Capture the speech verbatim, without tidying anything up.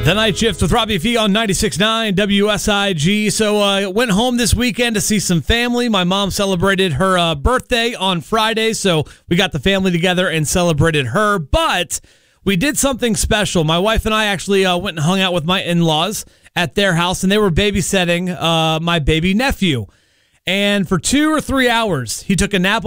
The Night Shift with Robbie Fee on ninety-six point nine W S I G. So I uh, went home this weekend to see some family. My mom celebrated her uh, birthday on Friday, so we got the family together and celebrated her. But we did something special. My wife and I actually uh, went and hung out with my in-laws at their house, and they were babysitting uh, my baby nephew. And for two or three hours, he took a nap